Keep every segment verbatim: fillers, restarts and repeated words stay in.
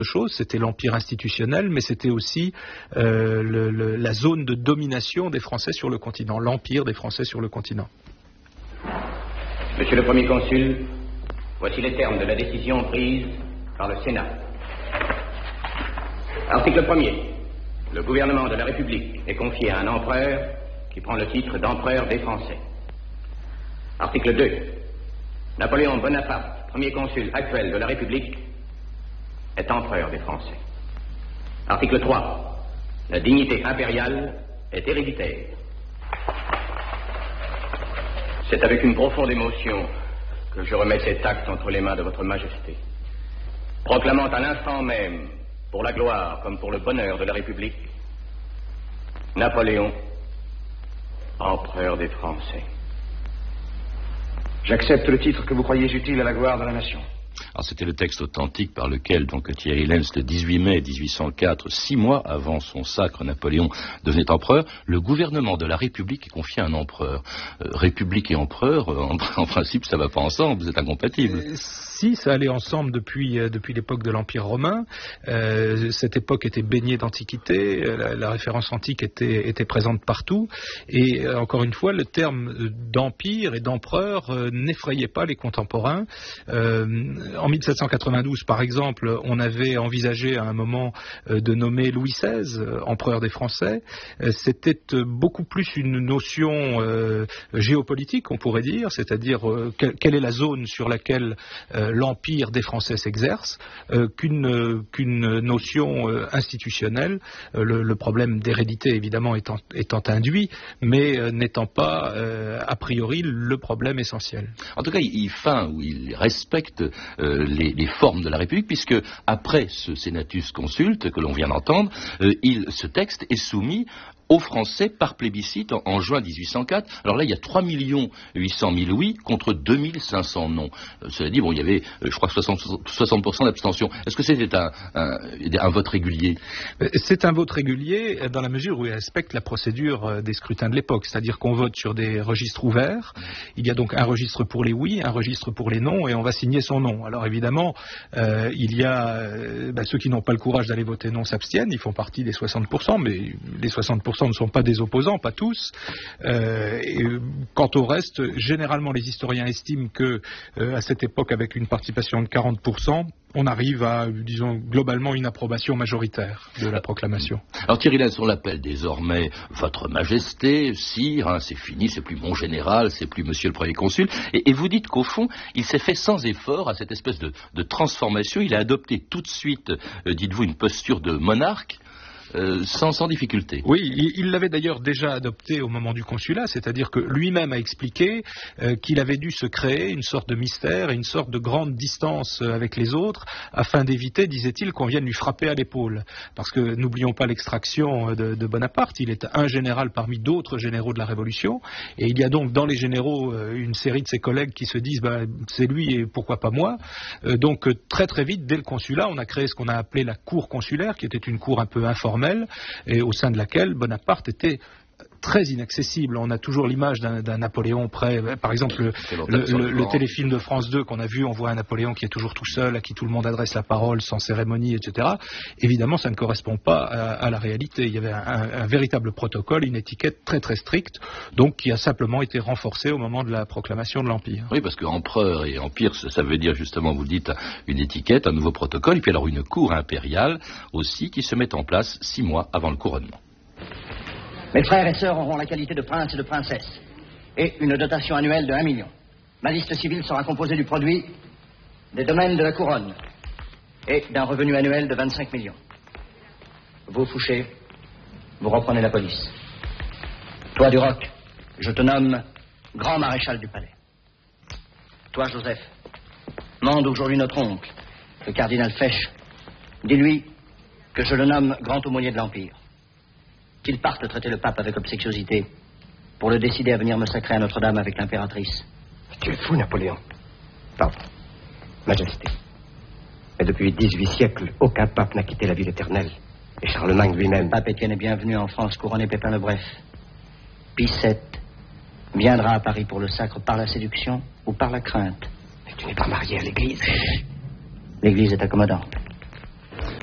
chose, c'était l'empire institutionnel, mais c'était aussi euh, le, le, la zone de domination des Français sur le continent, l'empire des Français sur le continent. Monsieur le Premier Consul, voici les termes de la décision prise par le Sénat. Article premier. Le gouvernement de la République est confié à un empereur qui prend le titre d'empereur des Français. Article deux. Napoléon Bonaparte, premier consul actuel de la République, est empereur des Français. Article trois. La dignité impériale est héréditaire. C'est avec une profonde émotion que je remets cet acte entre les mains de votre Majesté, proclamant à l'instant même, pour la gloire comme pour le bonheur de la République, Napoléon, empereur des Français. J'accepte le titre que vous croyez utile à la gloire de la nation. Alors c'était le texte authentique par lequel donc Thierry Lenz, le dix-huit mai mille huit cent quatre, six mois avant son sacre, Napoléon devenait empereur. Le gouvernement de la République est confié à un empereur. Euh, République et empereur, euh, en, en principe, ça va pas ensemble, c'est incompatible. Euh, si, ça allait ensemble depuis euh, depuis l'époque de l'Empire romain. Euh, cette époque était baignée d'antiquité, la, la référence antique était était présente partout. Et euh, encore une fois, le terme d'empire et d'empereur euh, n'effrayait pas les contemporains. Euh, En mille sept cent quatre-vingt-douze, par exemple, on avait envisagé à un moment de nommer Louis seize, empereur des Français. C'était beaucoup plus une notion euh, géopolitique, on pourrait dire, c'est-à-dire euh, quelle est la zone sur laquelle euh, l'empire des Français s'exerce, euh, qu'une, qu'une notion euh, institutionnelle, euh, le, le problème d'hérédité évidemment étant, étant induit, mais euh, n'étant pas euh, a priori le problème essentiel. En tout cas, il feint ou il respecte Euh, les, les formes de la République, puisque après ce Senatus Consulte que l'on vient d'entendre, euh, il, ce texte est soumis aux Français par plébiscite en, en juin mille huit cent quatre. Alors là, il y a trois millions huit cent mille oui contre deux mille cinq cents non. Euh, cela dit, bon, il y avait, euh, je crois, soixante pour cent d'abstention. Est-ce que c'était un, un, un vote régulier? C'est un vote régulier dans la mesure où il respecte la procédure des scrutins de l'époque, c'est-à-dire qu'on vote sur des registres ouverts. Il y a donc un registre pour les oui, un registre pour les non, et on va signer son nom. Alors évidemment, euh, il y a euh, ben, ceux qui n'ont pas le courage d'aller voter non s'abstiennent, ils font partie des soixante pour cent, mais les soixante pour cent ne sont pas des opposants, pas tous. Euh, et quant au reste, généralement les historiens estiment que euh, à cette époque, avec une participation de quarante pour cent, on arrive à, disons, globalement une approbation majoritaire de la proclamation. Alors Thierry Lenz, on l'appelle désormais Votre Majesté, Sire, hein, c'est fini, c'est plus mon général, c'est plus Monsieur le Premier Consul, et, et vous dites qu'au fond, il s'est fait sans effort à cette espèce de, de transformation, il a adopté tout de suite, euh, dites-vous, une posture de monarque, Euh, sans, sans difficulté. Oui, il l'avait d'ailleurs déjà adopté au moment du consulat, c'est-à-dire que lui-même a expliqué euh, qu'il avait dû se créer une sorte de mystère et une sorte de grande distance avec les autres, afin d'éviter, disait-il, qu'on vienne lui frapper à l'épaule. Parce que n'oublions pas l'extraction de, de Bonaparte, il est un général parmi d'autres généraux de la Révolution, et il y a donc dans les généraux euh, une série de ses collègues qui se disent bah, c'est lui et pourquoi pas moi. Euh, donc très très vite, dès le consulat, on a créé ce qu'on a appelé la cour consulaire, qui était une cour un peu informelle, et au sein de laquelle Bonaparte était très inaccessible. On a toujours l'image d'un, d'un Napoléon prêt. Par exemple, le, le, le, le téléfilm de France deux qu'on a vu, on voit un Napoléon qui est toujours tout seul, à qui tout le monde adresse la parole sans cérémonie, et cetera. Évidemment, ça ne correspond pas à, à la réalité. Il y avait un, un, un véritable protocole, une étiquette très très stricte, donc qui a simplement été renforcée au moment de la proclamation de l'Empire. Oui, parce que empereur et empire, ça, ça veut dire justement, vous le dites, une étiquette, un nouveau protocole, et puis alors une cour impériale aussi qui se met en place six mois avant le couronnement. Mes frères et sœurs auront la qualité de prince et de princesse, et une dotation annuelle de un million. Ma liste civile sera composée du produit des domaines de la couronne, et d'un revenu annuel de vingt-cinq millions. Vous, Fouché, vous reprenez la police. Toi, Duroc, je te nomme grand maréchal du palais. Toi, Joseph, mande aujourd'hui notre oncle, le cardinal Fesch. Dis-lui que je le nomme grand aumônier de l'Empire. Qu'il parte traiter le pape avec obséquiosité pour le décider à venir me sacrer à Notre-Dame avec l'impératrice. Tu es fou, Napoléon. Pardon, Majesté. Mais depuis dix-huit siècles, aucun pape n'a quitté la ville éternelle. Et Charlemagne lui-même... Le pape Étienne est bienvenu en France couronner Pépin le Bref. Pie sept viendra à Paris pour le sacre par la séduction ou par la crainte. Mais tu n'es pas marié à l'Église. L'Église est accommodante.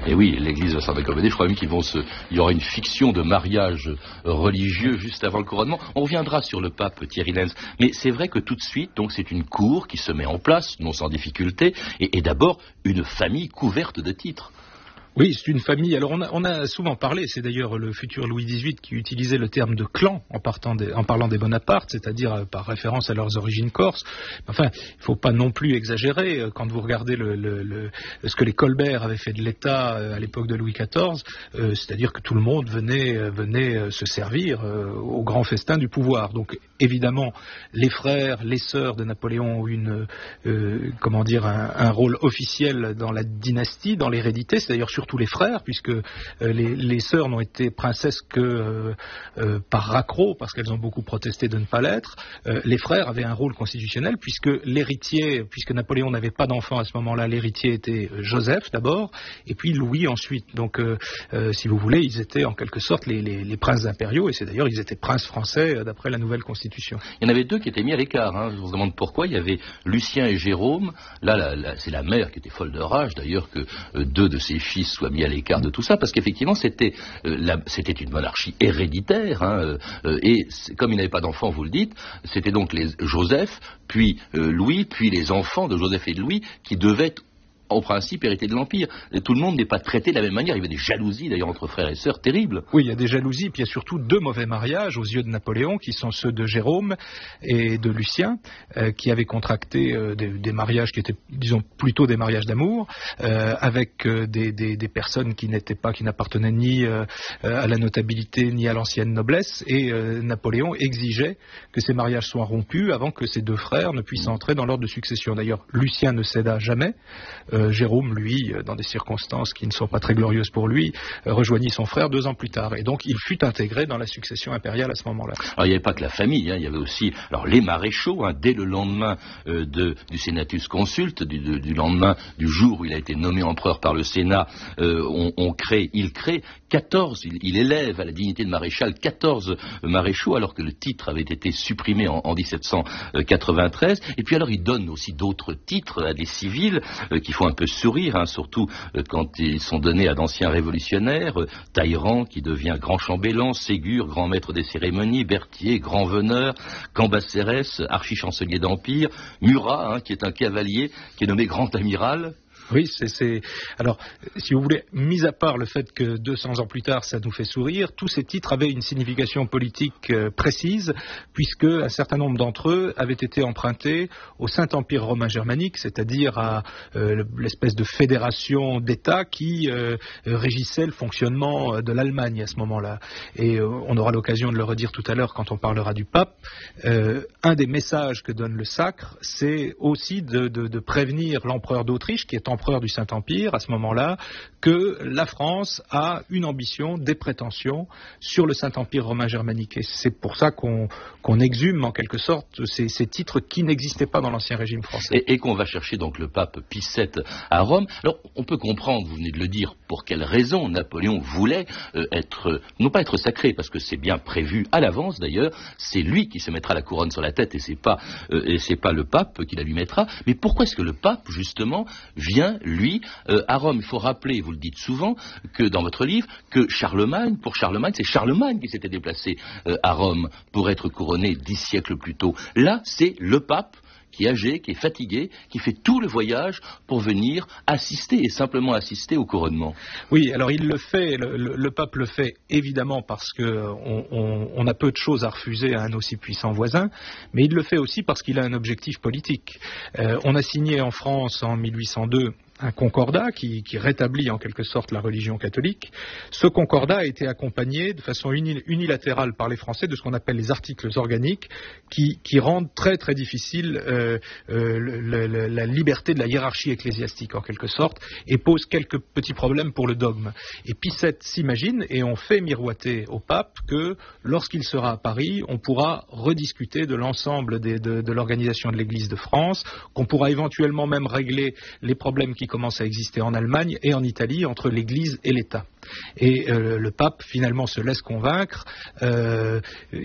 Et oui, l'église va s'en accommoder. Je crois même qu'ils vont se... il y aura une fiction de mariage religieux juste avant le couronnement. On reviendra sur le pape Thierry Lenz. Mais c'est vrai que tout de suite, donc, c'est une cour qui se met en place, non sans difficulté, et, et d'abord une famille couverte de titres. Oui, c'est une famille. Alors on a, on a souvent parlé, c'est d'ailleurs le futur Louis dix-huit qui utilisait le terme de clan en, partant des, en parlant des Bonaparte, c'est-à-dire euh, par référence à leurs origines corses. Enfin, il ne faut pas non plus exagérer. Quand vous regardez le, le, le, ce que les Colbert avaient fait de l'État euh, à l'époque de Louis quatorze, euh, c'est-à-dire que tout le monde venait, euh, venait euh, se servir euh, au grand festin du pouvoir. Donc évidemment, les frères, les sœurs de Napoléon ont une, euh, comment dire, un, un rôle officiel dans la dynastie, dans l'hérédité. C'est d'ailleurs surtout tous les frères, puisque euh, les, les sœurs n'ont été princesses que euh, euh, par raccro, parce qu'elles ont beaucoup protesté de ne pas l'être. Euh, les frères avaient un rôle constitutionnel, puisque l'héritier, puisque Napoléon n'avait pas d'enfant à ce moment-là, l'héritier était Joseph d'abord, et puis Louis ensuite. Donc, euh, euh, si vous voulez, ils étaient en quelque sorte les, les, les princes impériaux, et c'est d'ailleurs, ils étaient princes français euh, d'après la nouvelle constitution. Il y en avait deux qui étaient mis à l'écart, hein. Je vous demande pourquoi. Il y avait Lucien et Jérôme. Là, la, la, c'est la mère qui était folle de rage, d'ailleurs, que euh, deux de ses fils soit mis à l'écart de tout ça, parce qu'effectivement c'était euh, la, c'était une monarchie héréditaire, hein, euh, et comme il n'avait pas d'enfants, vous le dites, c'était donc les Joseph, puis euh, Louis, puis les enfants de Joseph et de Louis qui devaient en principe hériter de l'Empire. Et tout le monde n'est pas traité de la même manière. Il y avait des jalousies d'ailleurs entre frères et sœurs terribles. Oui, il y a des jalousies, puis il y a surtout deux mauvais mariages aux yeux de Napoléon, qui sont ceux de Jérôme et de Lucien, euh, qui avaient contracté euh, des, des mariages qui étaient, disons, plutôt des mariages d'amour, euh, avec euh, des, des, des personnes qui n'étaient pas, qui n'appartenaient ni euh, à la notabilité ni à l'ancienne noblesse, et euh, Napoléon exigeait que ces mariages soient rompus avant que ces deux frères ne puissent entrer dans l'ordre de succession. D'ailleurs, Lucien ne céda jamais. Euh, Euh, Jérôme, lui, dans des circonstances qui ne sont pas très glorieuses pour lui, euh, rejoignit son frère deux ans plus tard. Et donc, il fut intégré dans la succession impériale à ce moment-là. Alors, il n'y avait pas que la famille, hein, il y avait aussi alors, les maréchaux, hein, dès le lendemain euh, de, du Senatus Consulte, du, de, du lendemain du jour où il a été nommé empereur par le Sénat, euh, on, on crée, il crée quatorze, il, il élève à la dignité de maréchal quatorze maréchaux, alors que le titre avait été supprimé en, en dix-sept cent quatre-vingt-treize. Et puis alors, il donne aussi d'autres titres à des civils euh, qui font un peu sourire, hein, surtout euh, quand ils sont donnés à d'anciens révolutionnaires, euh, Talleyrand qui devient grand chambellan, Ségur, grand maître des cérémonies, Berthier, grand veneur, Cambacérès, archichancelier d'Empire, Murat, hein, qui est un cavalier, qui est nommé grand amiral. Oui, c'est, c'est... Alors, si vous voulez, mis à part le fait que deux cents ans plus tard, ça nous fait sourire, tous ces titres avaient une signification politique euh, précise, puisque un certain nombre d'entre eux avaient été empruntés au Saint-Empire romain germanique, c'est-à-dire à euh, l'espèce de fédération d'États qui euh, régissait le fonctionnement de l'Allemagne à ce moment-là. Et euh, on aura l'occasion de le redire tout à l'heure quand on parlera du pape. Euh, un des messages que donne le sacre, c'est aussi de, de, de prévenir l'empereur d'Autriche, qui est en empereur du Saint-Empire à ce moment-là, que la France a une ambition, des prétentions sur le Saint-Empire romain germanique. Et c'est pour ça qu'on, qu'on exhume en quelque sorte ces, ces titres qui n'existaient pas dans l'ancien régime français. Et, et qu'on va chercher donc le pape Pie sept à Rome. Alors on peut comprendre, vous venez de le dire, pour quelle raison Napoléon voulait euh, être, non pas être sacré, parce que c'est bien prévu à l'avance d'ailleurs, c'est lui qui se mettra la couronne sur la tête et c'est pas, euh, et c'est pas le pape qui la lui mettra. Mais pourquoi est-ce que le pape justement vient lui, euh, à Rome? Il faut rappeler, vous le dites souvent, que dans votre livre, que Charlemagne, pour Charlemagne, c'est Charlemagne qui s'était déplacé euh, à Rome pour être couronné dix siècles plus tôt. Là, c'est le pape qui est âgé, qui est fatigué, qui fait tout le voyage pour venir assister et simplement assister au couronnement. Oui, alors il le fait, le, le, le pape le fait évidemment parce qu'on on, on a peu de choses à refuser à un aussi puissant voisin, mais il le fait aussi parce qu'il a un objectif politique. Euh, on a signé en France en mille huit cent deux un concordat qui, qui rétablit en quelque sorte la religion catholique. Ce concordat a été accompagné de façon unilatérale par les Français de ce qu'on appelle les articles organiques qui, qui rendent très très difficile euh, euh, le, le, la liberté de la hiérarchie ecclésiastique en quelque sorte et posent quelques petits problèmes pour le dogme. Et Pie sept s'imagine et on fait miroiter au pape que lorsqu'il sera à Paris, on pourra rediscuter de l'ensemble des, de, de l'organisation de l'Église de France, qu'on pourra éventuellement même régler les problèmes qui commence à exister en Allemagne et en Italie entre l'Église et l'État. Et euh, le pape finalement se laisse convaincre. Euh,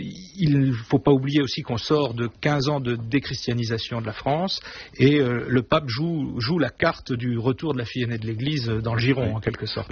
il ne faut pas oublier aussi qu'on sort de quinze ans de déchristianisation de la France et euh, le pape joue, joue la carte du retour de la fille aînée de l'Église dans le giron, oui, en quelque sorte.